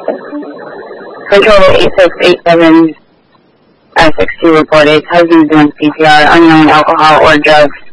Control 8687 S62 reported husband doing CPR, unknown alcohol or drugs.